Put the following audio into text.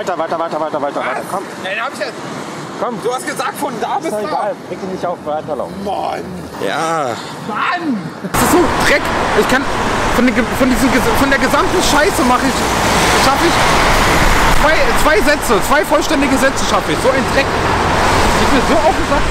Weiter. Komm. Nein, hab ich jetzt. Komm. Du hast gesagt, von da bis da. Egal, reg dich nicht auf, weiterlaufen. Mann. Ja. Mann. Das ist so Dreck. Ich kann von der gesamten Scheiße schaffe ich zwei Sätze, 2 vollständige Sätze schaffe ich. So ein Dreck. Ich bin so auf den Sack.